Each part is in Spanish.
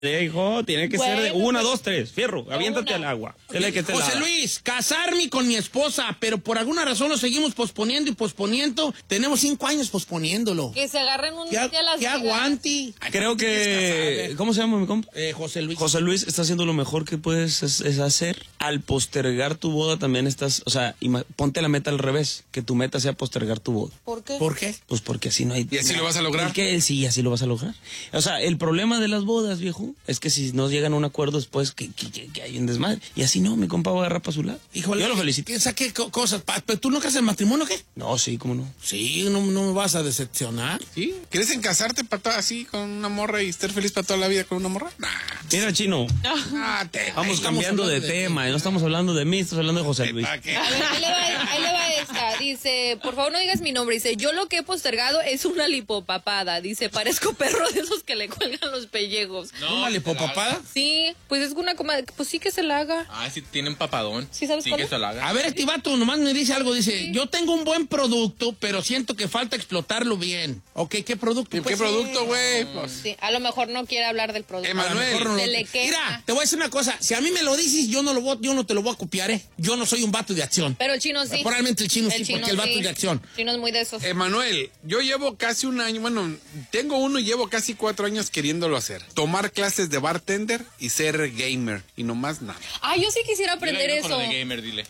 hijo, tiene que ser de 1, 2, 3. Fierro, aviéntate al agua. José Luis, casarme con mi esposa, pero por alguna razón lo seguimos posponiendo y posponiendo. Tenemos 5 años posponiéndolo. Que se agarren un día a las que aguante. Creo que... ¿Cómo se llama mi compa? José Luis. José Luis está haciendo lo mejor que puedes hacer. Al postergar tu boda también estás... O sea, ponte la meta al revés. Que tu meta sea postergar tu boda. ¿Por qué? ¿Por qué? Pues porque así no hay... ¿Y así lo vas a lograr? Sí, así lo vas a lograr. O sea, el problema de las bodas, viejo, es que si no llegan a un acuerdo después que hay un desmadre. Y así no, mi compa va a agarrar para su lado. Híjole, yo lo felicito. ¿Piensa qué cosas? ¿Pero tú no casas en matrimonio o qué? No, sí, cómo no. Sí, no me vas a decepcionar. ¿Sí? ¿Quieres casarte así con una morra y estar feliz para toda la vida con una morra? Nah. Mira, Chino. Vamos cambiando de tema. No estamos hablando de mí, estamos hablando de José Luis. A ver, ahí le va esta. Dice, por favor no digas mi nombre. Dice, yo lo que he postergado es una lipopapada. Dice, parezco perro de esos que le cuelgan los pellejos. No, ¿una lipopapada? Sí, pues es una comadre. Pues sí que se la haga. Ah, sí tienen papadón. ¿Sí sabes cuál que es? se la haga. A ver, este vato nomás me dice algo. Dice, yo tengo un buen producto, pero siento que falta explotarlo bien. Ok, ¿qué producto? ¿Qué producto, güey? Pues, Sí, a lo mejor no quiere hablar del producto. Emanuel. Se le quema. Mira, te voy a decir una cosa. Si a mí me lo dices, yo no te lo voy a copiar, ¿eh? Yo no soy un vato de acción. Pero el chino sí. Probablemente el chino sí, porque el vato es de acción. El chino es muy de esos. Emanuel, yo llevo casi un año, bueno, tengo uno y llevo casi 4 años queriéndolo hacer. Tomar clases de bartender y ser gamer. Y no más nada. Ah, yo sí quisiera aprender Dile eso. con lo de gamer, dile.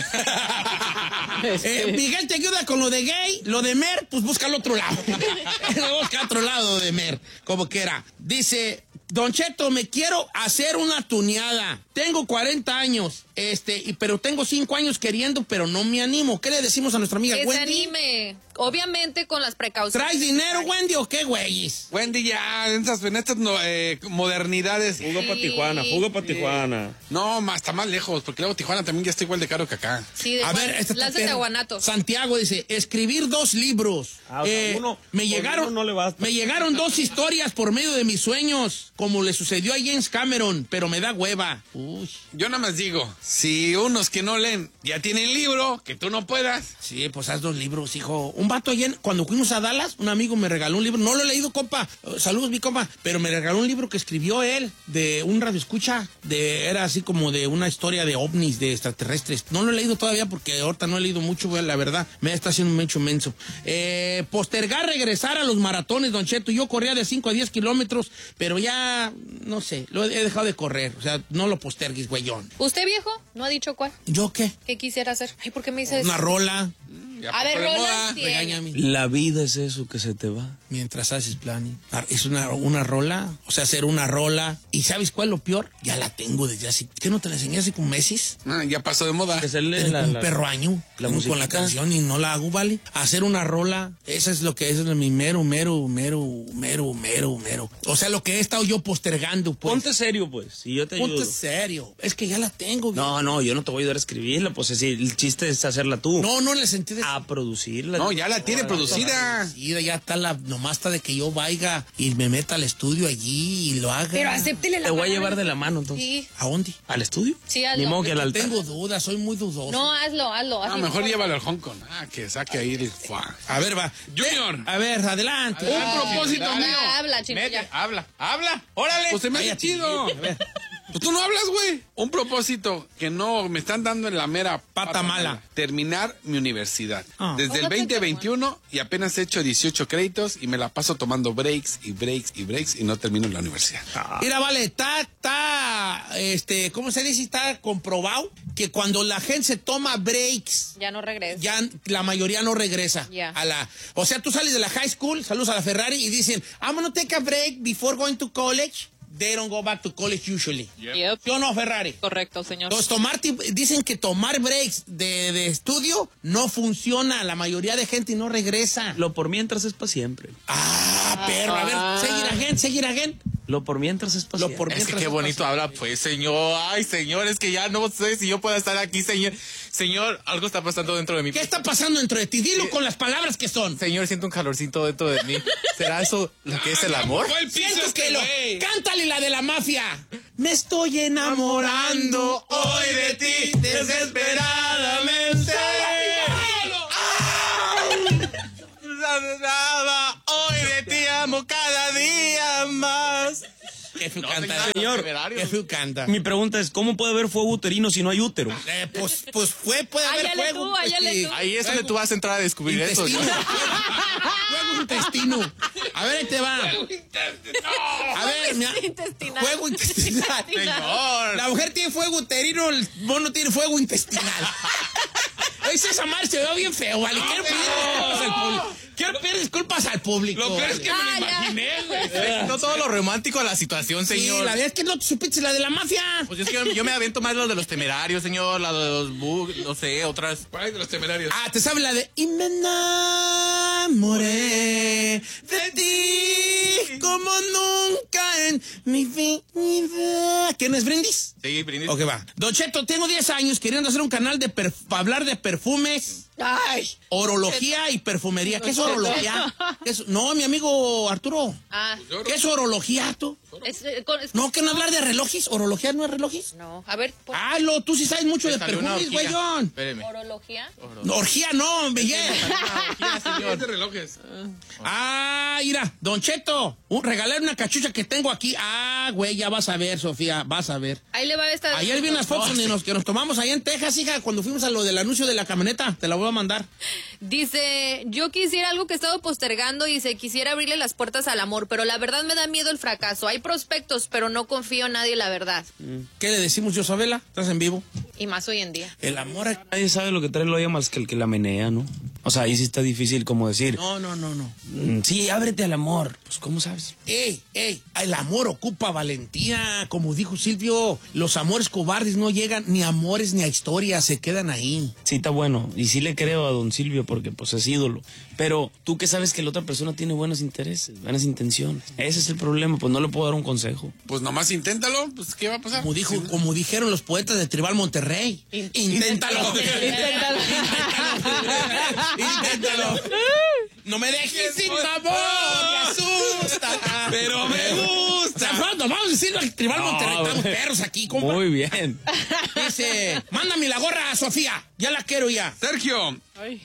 Miguel te ayuda con lo de gay, lo de mer, pues busca al otro lado. Busca al otro lado de mer, como quiera. Dice, Don Cheto, me quiero hacer una tuneada. Tengo 40 años, pero tengo 5 años queriendo, pero no me animo. ¿Qué le decimos a nuestra amiga Que Wendy? se anime. Obviamente con las precauciones. ¿Traes dinero, Wendy, o qué, güeyes? Wendy, ya, en estas modernidades. Fuga para Tijuana. No, está más lejos, porque luego Tijuana también ya está igual de caro que acá. Sí, de A ver, las de Guanatos. Santiago dice, escribir 2 libros. O sea, uno no le basta. Me llegaron 2 historias por medio de mis sueños, como le sucedió a James Cameron, pero me da hueva. Uy. Yo nada más digo, si unos que no leen ya tienen libro, que tú no puedas. Sí, pues haz 2 libros, hijo. Un vato ayer, cuando fuimos a Dallas, un amigo me regaló un libro. No lo he leído, compa. Saludos, mi compa. Pero me regaló un libro que escribió él, de un radioescucha. Era así como de una historia de ovnis, de extraterrestres. No lo he leído todavía porque ahorita no he leído mucho, güey, la verdad. Me está haciendo mucho menso. Postergar regresar a los maratones, Don Cheto. Yo corría de 5 a 10 kilómetros, pero ya, no sé, lo he dejado de correr. O sea, no lo postergues, güeyón. ¿Usted, viejo? ¿No ha dicho cuál? ¿Yo qué? ¿Qué quisiera hacer? Ay, ¿por qué me dice eso? Una rola. A ver, rolas tiene. Regáñame. La vida es eso que se te va. Mientras haces planning. Es una rola. O sea, hacer una rola. ¿Y sabes cuál es lo peor? Ya la tengo desde hace... ¿Qué no te la enseñé hace como meses? Ya pasó de moda. Tengo un perro año con la canción y no la hago, ¿vale? Hacer una rola, esa es mi mero. O sea, lo que he estado yo postergando, pues. Ponte serio, pues, y yo te ayudo. Ponte serio. Es que ya la tengo. No, yo no te voy a ayudar a escribirla, pues el chiste es hacerla tú. No en el sentido de... A producirla. No, ya la tiene producida. Ya está nomás está de que yo vaya y me meta al estudio allí y lo haga. Pero acéptele la Te voy a mano. llevar de la mano, entonces. Sí. ¿A dónde? ¿Al estudio? Sí, hazlo. Ni modo que al altar. Tengo dudas, soy muy dudoso. No, hazlo. No, mejor llévalo al Hong Kong. Que saque ahí el... A ver, va. Junior. A ver, adelante. Un propósito mío. Habla, chino, ya. Habla. Órale. Pues se me hace Cállate. chido. Pues tú no hablas, güey. Un propósito que no me están dando en la mera Pata mala. Terminar mi universidad. Ah. Desde el 2021 y apenas he hecho 18 créditos y me la paso tomando breaks y no termino en la universidad. Mira, vale, ¿cómo se dice? Está comprobado que cuando la gente se toma breaks, Ya no regresa. ya la mayoría no regresa. Ya. O sea, tú sales de la high school, saludos a la Ferrari y dicen, I'm gonna take a break before going to college. They don't go back to college usually. Yep. ¿Sí o no, Ferrari? Correcto, señor. Entonces, dicen que tomar breaks de estudio no funciona. La mayoría de gente no regresa. Lo por mientras es para siempre. Perro, a ver, seguir again. Lo por mientras es para Lo siempre. por Es mientras que qué bonito habla, pues, señor. Ay, señor, es que ya no sé si yo puedo estar aquí, señor. Señor, algo está pasando dentro de mí. ¿Qué está pasando dentro de ti? Dilo con las palabras que son. Señor, siento un calorcito dentro de mí. ¿Será eso lo que es el amor? Siento que cántale la de la mafia. Me estoy enamorando hoy de ti desesperadamente. Hoy de ti amo cada día más. qué feo No, canta. señor. Qué feo canta. Mi pregunta es, ¿cómo puede haber fuego uterino si no hay útero? Pues puede haber Áyale fuego. tú, áyale tú. Ahí es donde tú vas a entrar a descubrir eso. Intestino. Fuego intestino. A ver, ahí te va. A ver, mira. Intestinal. Fuego intestinal. Señor. La mujer tiene fuego uterino, el mono tiene fuego intestinal. Esa madre se ve bien feo, vale. Quiero pedir disculpas al público. Lo peor es que me lo ya. imaginé, güey. No todo lo romántico a la situación, Sí, señor. la verdad es que no te supiste la de la mafia. Pues es que yo me avento más lo de los temerarios, señor, la de los bugs, no sé, otras. Ay, de los temerarios. Ah, te sabes la de Y me enamoré de ti como nunca en mi vida. ¿Quién es Brindis? Sí, brindis. Ok, va. Don Cheto, tengo 10 años queriendo hacer un canal para hablar de perfumes, Ay. orología y perfumería. ¿Qué es orología? No, mi amigo Arturo. Ah. ¿Qué es orología, tú? No, que no hablar de relojes. ¿Orología no es relojes? No, a ver, pues, Ah, tú sí sabes mucho Me de salió una perfumes, orgía. güeyón. Espéreme. orología. No, orgía no, Miguel. Es de relojes. Ah, mira, Don Cheto, regalar una cachucha que tengo aquí. Ah, güey, ya vas a ver, Sofía, vas a ver. Ahí le va esta. Ayer vi unas fotos que nos tomamos allá en Texas, hija, cuando fuimos a lo del anuncio de la camioneta. Te la voy a mandar. Dice, yo quisiera algo que he estado postergando y quisiera abrirle las puertas al amor, pero la verdad me da miedo el fracaso. Hay prospectos, pero no confío en nadie, la verdad. ¿Qué le decimos, Yosabela? ¿Estás en vivo? Y más hoy en día. El amor... Nadie sabe lo que trae el hoyo más que el que la menea, ¿no? O sea, ahí sí está difícil como decir, No. sí, ábrete al amor. Pues, ¿cómo sabes? Ey, el amor ocupa valentía. Como dijo Silvio, los amores cobardes no llegan ni a amores ni a historias, se quedan ahí. Sí, está bueno. Y sí le creo a don Silvio porque pues es ídolo. Pero tú que sabes que la otra persona tiene buenos intereses, buenas intenciones. Ese es el problema, pues no le puedo dar un consejo. Pues nomás inténtalo, pues ¿qué va a pasar? Como dijeron los poetas de Tribal Monterrey. Inténtalo. Inténtalo. No me dejes sin sabor, me asusta. Pero me gusta. Nos vamos a decirlo al Tribal Monterrey. Estamos perros aquí, compa. Muy bien. Dice, mándame la gorra, Sofía. Ya la quiero ya. Sergio,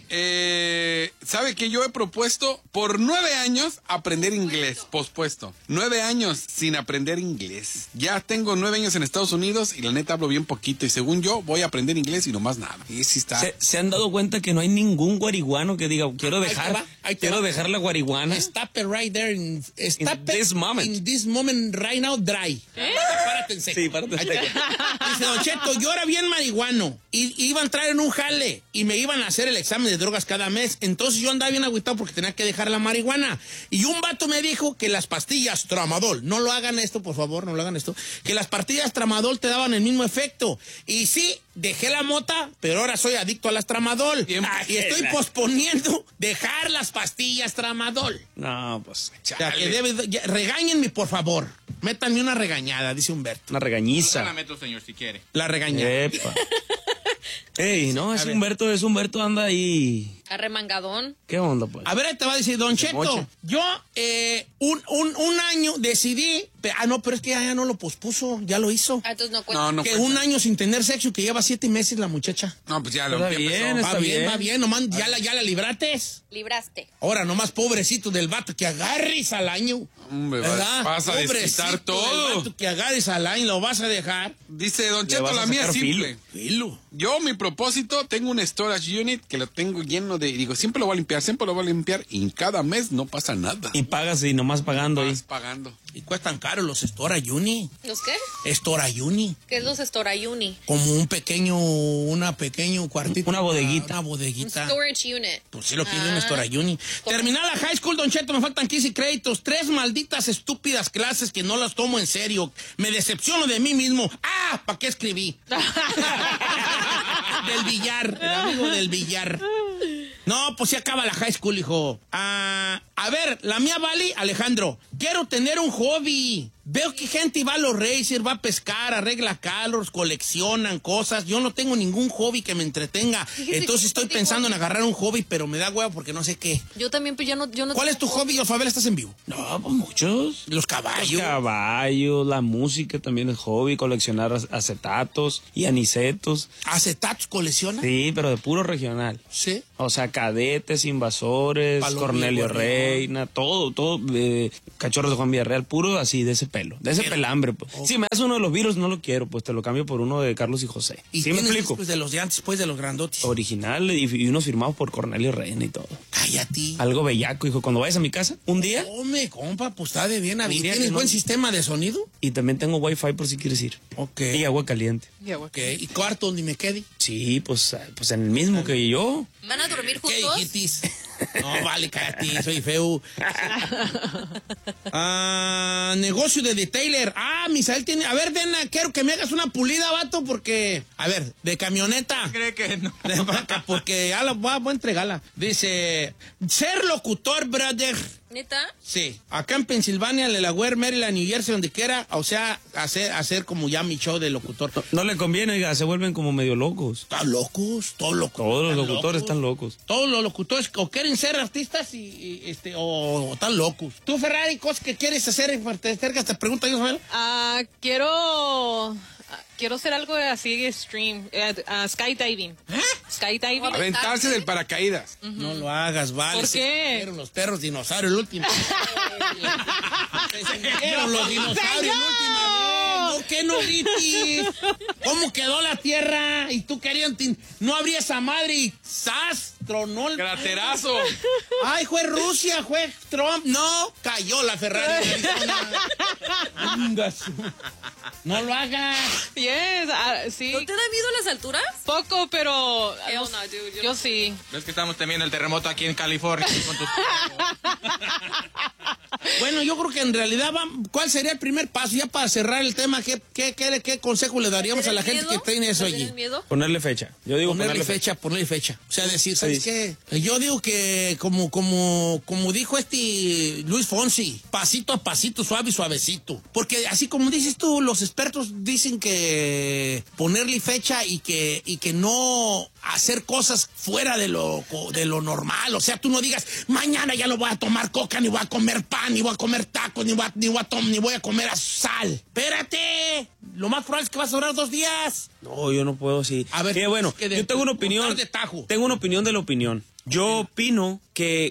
¿sabe que yo he propuesto por 9 años aprender inglés? Pospuesto. 9 años sin aprender inglés. Ya tengo 9 años en Estados Unidos y la neta hablo bien poquito. Y según yo, voy a aprender inglés y no más nada. Y sí está. ¿Se han dado cuenta que no hay ningún guariguano que diga, quiero Ahí te va. dejar la guariguana? Stop it right there. Stop it this moment. in this moment right now, dry. Párate en seco. Sí, párate en Ahí te seco. va. Dice, Don Cheto, yo era bien marihuano y iba a entrar en un jale y me iban a hacer el examen de drogas cada mes. Entonces yo andaba bien agüitado porque tenía que dejar la marihuana. Y un vato me dijo que las pastillas Tramadol, no lo hagan esto, por favor, no lo hagan esto, que las pastillas Tramadol te daban el mismo efecto. Y sí, dejé la mota, pero ahora soy adicto a las Tramadol. Y estoy posponiendo dejar las pastillas Tramadol. No, pues, O sea, que regáñenme, por favor. Métanme una regañada, dice Humberto. una La regañiza. meto, señor, si quiere. La regañada. Epa. Ey, no, es Humberto anda ahí. Arremangadón. ¿Qué onda, pues? A ver, ahí te va a decir, Don Cheto, moche. yo un año decidí, no, pero es que ya no lo pospuso, ya lo hizo. Ah, entonces no cuenta. No Que cuenta. un año sin tener sexo, que lleva 7 meses la muchacha. No, pues ya lo Está ya empezó. bien, está bien. Va bien, nomás ya la librates. Libraste. Ahora, nomás pobrecito del vato que agarres al año. Hombre, ¿Verdad? vas a Pobrecito desquitar del todo. vato que agarres al año, lo vas a dejar. Dice Don Le Cheto, vas a la mía es sacar simple. Filo. Yo, mi propósito, tengo un storage unit que lo tengo lleno de... Digo, siempre lo voy a limpiar y cada mes no pasa nada. Y pagas y nomás pagando ahí. Vas pagando. Y cuestan caro los Storayuni. ¿Los qué? Storayuni. ¿Qué es los Storayuni? Como un pequeño cuartito. Una bodeguita. Una Un bodeguita. storage unit. Pues sí lo que es un Storayuni. Terminar la high school, Don Cheto, me faltan 15 créditos. 3 malditas estúpidas clases que no las tomo en serio. Me decepciono de mí mismo. Ah, ¿para qué escribí? Del billar, el amigo del billar. No, pues se acaba la high school, hijo. A ver, la mía vale, Alejandro. Quiero tener un hobby. Veo que gente va a los racers, va a pescar, arregla carros, coleccionan cosas. Yo no tengo ningún hobby que me entretenga. Fíjese Entonces que estoy yo tengo- pensando en agarrar un hobby, pero me da huevo porque no sé qué. Yo también, pues yo no ¿Cuál es tu tengo- hobby, Osfabel? ¿Estás en vivo? No, pues muchos. Los Los caballos. caballos, la música también es hobby, coleccionar acetatos y anicetos. ¿Acetatos colecciona? Sí, pero de puro regional. Sí. O sea, Cadetes, Invasores, Palomino, Cornelio Gorrión. reina, todo, Cachorros de Juan Villarreal, puro así, de ese pelo, de ese pelambre. Pues. Si me das uno de los virus, no lo quiero, pues te lo cambio por uno de Carlos y José. ¿Y ¿Sí me tienes explico? discos de los de antes, pues, de los grandotes? Original y unos firmados por Cornelio Reina y todo. Cállate. Algo bellaco, hijo. Cuando vayas a mi casa, un día, Hombre, compa, pues está de bien. día ¿Tienes que buen no- sistema de sonido? y también tengo wifi por si quieres ir. Ok. Y agua caliente. Ok. ¿Y cuarto donde me quede? Sí, pues en el mismo que yo. ¿Van a dormir ¿Qué juntos? dijitis? No, vale, cállate, soy feo. Negocio de detailer. Misael tiene... A ver, Dena, quiero que me hagas una pulida, vato, porque... A ver, de camioneta. ¿Cree que no? De vaca, porque ya la voy a entregarla. Dice, ser locutor, brother. ¿Neta? Sí, acá en Pensilvania, en Delaware, Maryland, New Jersey, donde quiera, o sea, hacer como ya mi show de locutor. No le conviene, oiga, se vuelven como medio locos. ¿Están locos? Todos locos. Todos los ¿Están locutores locos? están locos. Todos los locutores o quieren ser artistas o están locos. Tú, Ferrari, cosas que quieres hacer, te acercas, te pregunta yo, Isabel. Quiero hacer algo así extreme, skydiving. Skydiving. Aventarse del paracaídas. No lo hagas, vale. ¿Por Se qué? cayeron los perros dinosaurios el último. Se cayeron los dinosaurios el último. No, ¿qué no grites? ¿Cómo quedó la tierra? Y tú querías, no habría esa madre y ¡zas! Tronó el... Craterazo. Ay, fue Rusia, fue Trump. No, cayó la Ferrari. Anda su- No lo hagas. Yes, sí. ¿No te da miedo las alturas? Poco, pero Hell no, dude, yo sí. ¿Ves que estamos temiendo el terremoto aquí en California? Con tus- Bueno, yo creo que en realidad, ¿cuál sería el primer paso? Ya para cerrar el tema, ¿qué consejo le daríamos a la gente que tiene eso allí? ¿Tienes miedo? Ponerle fecha. Yo digo Ponerle fecha. O sea, decir, ¿sabes qué? Yo digo que como dijo Luis Fonsi, pasito a pasito, suave y suavecito. Porque así como dices tú, los expertos dicen que ponerle fecha y que no hacer cosas fuera de lo normal. O sea, tú no digas, mañana ya no voy a tomar coca, ni voy a comer pan, ni voy a comer tacos, ni voy a comer sal. Espérate. Lo más probable es que vas a durar 2 días. No, yo no puedo, sí. A ver, Qué bueno, es que yo tengo una opinión. cortar de tajo. Tengo una opinión de la opinión. Yo opino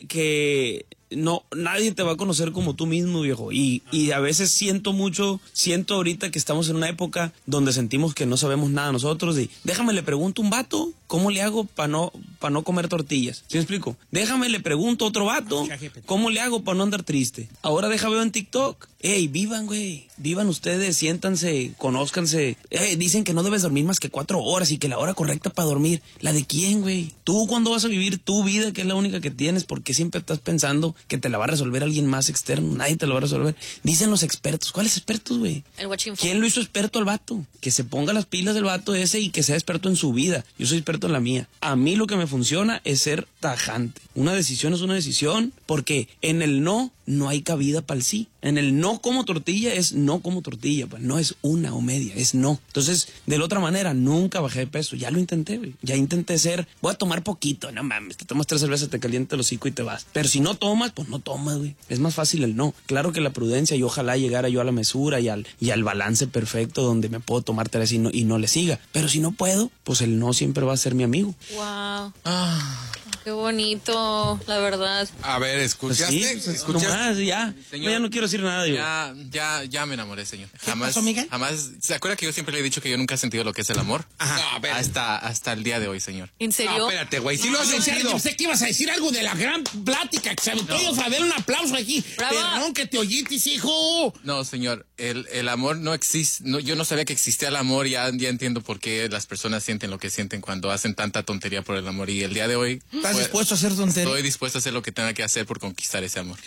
que no, nadie te va a conocer como tú mismo, viejo. Y a veces siento ahorita que estamos en una época donde sentimos que no sabemos nada nosotros. Y déjame le pregunto a un vato, ¿cómo le hago para no comer tortillas? ¿Sí me explico? Déjame le pregunto a otro vato, ¿cómo le hago para no andar triste? Ahora veo en TikTok. Ey, vivan, güey. Vivan ustedes, siéntanse, conózcanse. Dicen que no debes dormir más que 4 horas y que la hora correcta para dormir. ¿La de quién, güey? ¿Tú cuándo vas a vivir tu vida, que es la única que tienes? Porque siempre estás pensando que te la va a resolver alguien más externo. Nadie te lo va a resolver. Dicen los expertos. ¿Cuáles expertos, güey? El watching. ¿Quién lo hizo experto al vato? Que se ponga las pilas del vato ese y que sea experto en su vida. Yo soy experto en la mía. A mí lo que me funciona es ser tajante. Una decisión es una decisión porque en el no hay cabida para el sí. En el no como tortilla es no como tortilla, pues no es una o media, es no. Entonces, de la otra manera, nunca bajé de peso. Ya lo intenté, güey. Ya intenté voy a tomar poquito. No mames, te tomas 3 cervezas, te calienta el hocico y te vas. Pero si no tomas, pues no tomas, güey. Es más fácil el no. Claro que la prudencia y ojalá llegara yo a la mesura y al balance perfecto donde me puedo tomar 3 y no le siga. Pero si no puedo, pues el no siempre va a ser mi amigo. Wow. Qué bonito, la verdad. A ver, Pues ¿escuchaste? sí, ¿Escuchaste? nomás, ya. Señor, Ya no quiero decir nada, yo. Ya me enamoré, señor. pasó, Miguel? Jamás. ¿Se acuerda que yo siempre le he dicho que yo nunca he sentido lo que es el amor? No, espérate. Hasta el día de hoy, señor. ¿En serio? No, espérate, güey. Sí lo has sentido. Yo sé que ibas a decir algo de la gran plática que se aventó. Yo a ver un aplauso aquí. Bravo. Perdón que te oyitis, hijo. No, señor, el amor no existe. No, yo no sabía que existía el amor. Ya entiendo por qué las personas sienten lo que sienten cuando hacen tanta tontería por el amor. Y el día de hoy ¿Estás dispuesto a hacer tontería? estoy dispuesto a hacer lo que tenga que hacer por conquistar ese amor.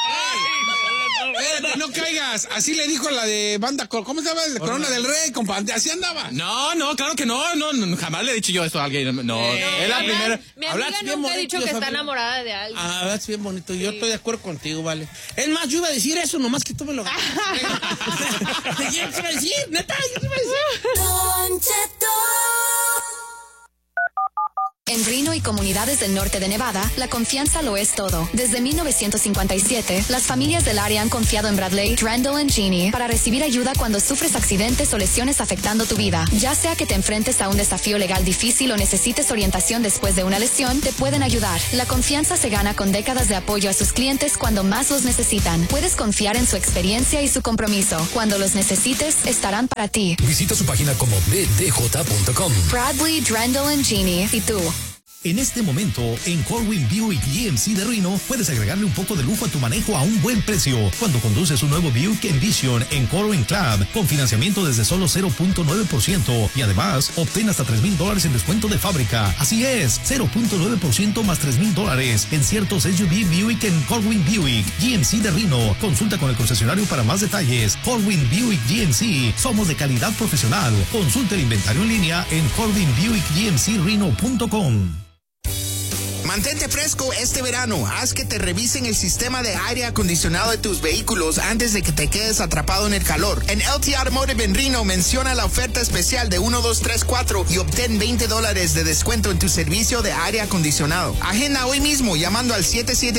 Espérate, no caigas. Así le dijo la de banda. ¿Cómo se llama? Corona del Rey, compadre. Así andaba. No, claro que no, jamás le he dicho yo esto a alguien. No, es la primera. Mi Hablaste amiga bien nunca ha bonito, dicho que está Fabiola. enamorada de alguien. Ah, es bien bonito. Yo estoy de acuerdo contigo, vale. Es más, yo iba a decir eso, nomás que tú me lo ganas. ¿Qué iba a decir? Neta, yo te iba a decir. Don Cheto. En Reno y comunidades del norte de Nevada, la confianza lo es todo. Desde 1957, las familias del área han confiado en Bradley, Randall y Jeannie para recibir ayuda cuando sufres accidentes o lesiones afectando tu vida. Ya sea que te enfrentes a un desafío legal difícil o necesites orientación después de una lesión, te pueden ayudar. La confianza se gana con décadas de apoyo a sus clientes cuando más los necesitan. Puedes confiar en su experiencia y su compromiso. Cuando los necesites, estarán para ti. Visita su página como bdj.com. Bradley, Randall y Jeannie. ¿Y tú? En este momento, en Corwin Buick GMC de Reno, puedes agregarle un poco de lujo a tu manejo a un buen precio cuando conduces un nuevo Buick Envision en Corwin Club con financiamiento desde solo 0.9% y además obtén hasta $3,000 en descuento de fábrica. Así es, 0.9% más $3,000 en ciertos SUV Buick en Corwin Buick GMC de Reno. Consulta con el concesionario para más detalles. Corwin Buick GMC, somos de calidad profesional. Consulta el inventario en línea en corwinbuickgmcreno.com. Mantente fresco este verano. Haz que te revisen el sistema de aire acondicionado de tus vehículos antes de que te quedes atrapado en el calor. En LT Automotive en Reno menciona la oferta especial de 1, 2, 3, 4 y obtén $20 de descuento en tu servicio de aire acondicionado. Agenda hoy mismo llamando al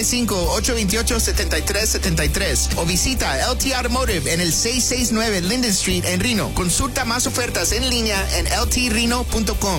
775-828-7373 o visita LT Automotive en el 669 Linden Street en Reno. Consulta más ofertas en línea en ltreno.com.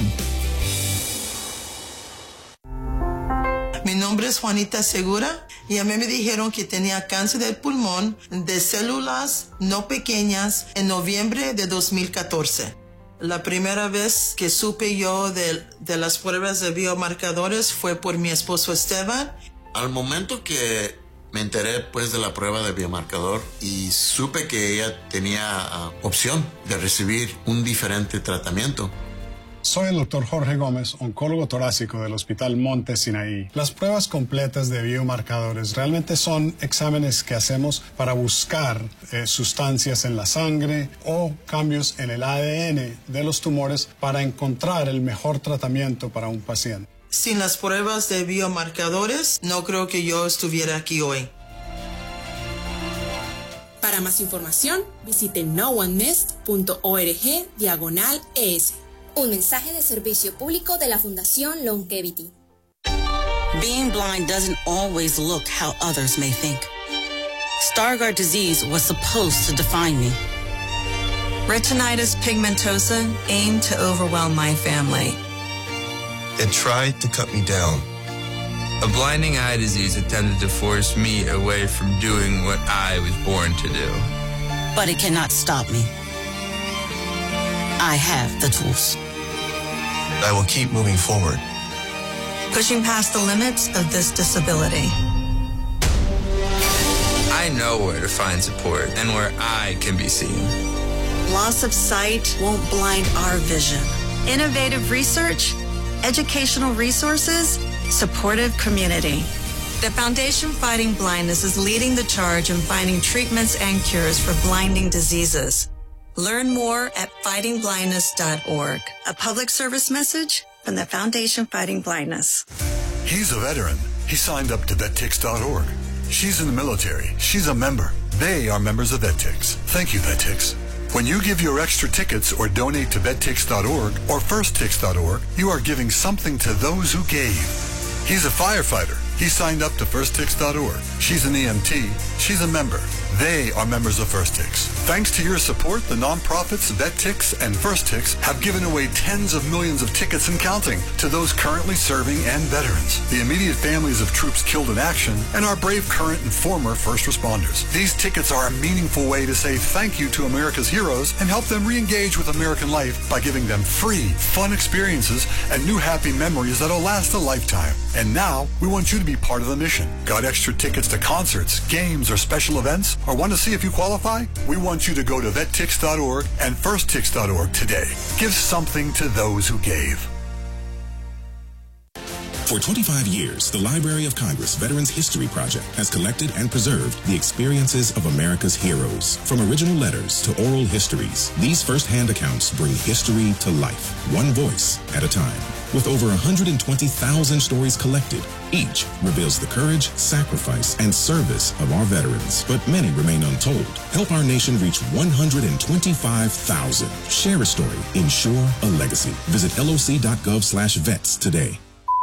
Mi nombre es Juanita Segura y a mí me dijeron que tenía cáncer del pulmón de células no pequeñas en noviembre de 2014. La primera vez que supe yo de las pruebas de biomarcadores fue por mi esposo Esteban. Al momento que me enteré pues de la prueba de biomarcador y supe que ella tenía opción de recibir un diferente tratamiento. Soy el Dr. Jorge Gómez, oncólogo torácico del Hospital Monte Sinaí. Las pruebas completas de biomarcadores realmente son exámenes que hacemos para buscar sustancias en la sangre o cambios en el ADN de los tumores para encontrar el mejor tratamiento para un paciente. Sin las pruebas de biomarcadores, no creo que yo estuviera aquí hoy. Para más información, visite noonemissed.org/ES. Un mensaje de servicio público de la Fundación Longevity. Being blind doesn't always look how others may think. Stargardt disease was supposed to define me. Retinitis pigmentosa aimed to overwhelm my family. It tried to cut me down. A blinding eye disease attempted to force me away from doing what I was born to do. But it cannot stop me. I have the tools. I will keep moving forward. Pushing past the limits of this disability. I know where to find support and where I can be seen. Loss of sight won't blind our vision. Innovative research, educational resources, supportive community. The Foundation Fighting Blindness is leading the charge in finding treatments and cures for blinding diseases. Learn more at fightingblindness.org. A public service message from the Foundation Fighting Blindness. He's a veteran. He signed up to VetTix.org. She's in the military. She's a member. They are members of VetTix. Thank you, VetTix. When you give your extra tickets or donate to VetTix.org or FirstTix.org, you are giving something to those who gave. He's a firefighter. He signed up to FirstTix.org. She's an EMT. She's a member. They are members of FirstTix. Thanks to your support, the nonprofits VetTix and FirstTix have given away tens of millions of tickets and counting to those currently serving and veterans, the immediate families of troops killed in action, and our brave current and former first responders. These tickets are a meaningful way to say thank you to America's heroes and help them re-engage with American life by giving them free, fun experiences and new happy memories that'll last a lifetime. And now, we want you to be part of the mission. Got extra tickets to concerts, games, or special events? Or want to see if you qualify? We want you to go to VetTix.org and FirstTix.org today. Give something to those who gave. For 25 years, the Library of Congress Veterans History Project has collected and preserved the experiences of America's heroes. From original letters to oral histories, these first-hand accounts bring history to life, one voice at a time. With over 120,000 stories collected, each reveals the courage, sacrifice, and service of our veterans, but many remain untold. Help our nation reach 125,000. Share a story. Ensure a legacy. Visit loc.gov/vets today.